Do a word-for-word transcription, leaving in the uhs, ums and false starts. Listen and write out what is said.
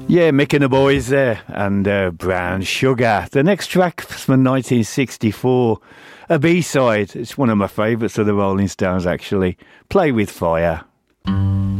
Yeah, Mick and the Boys there, and uh, Brown Sugar. The next track from nineteen sixty-four, a B-side. It's one of my favourites of the Rolling Stones, actually. Play with Fire.